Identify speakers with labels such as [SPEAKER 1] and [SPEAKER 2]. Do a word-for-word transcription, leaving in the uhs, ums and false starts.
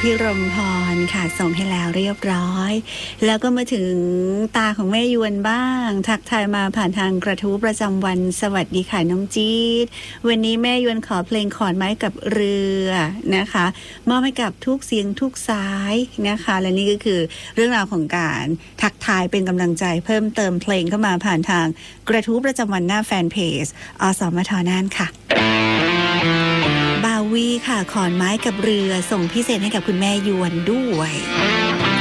[SPEAKER 1] พี่รมพรค่ะส่งให้แล้วเรียบร้อยแล้วก็มาถึงตาของแม่ยวนบ้างทักทายมาผ่านทางกระทู้ประจำวันสวัสดีค่ะน้องจี๊ดวันนี้แม่ยวนขอเพลงขอนไม้กับเรือนะคะมอบให้กับทุกเสียงทุกสายนะคะและนี่ก็คือเรื่องราวของการทักทายเป็นกำลังใจเพิ่มเติมเพลงเข้ามาผ่านทางกระทู้ประจำวันหน้าแฟนเพจอสมทน่านค่ะบาวีค่ะขอนไม้กับเรือส่งพิเศษให้กับคุณแม่ยวนด้วย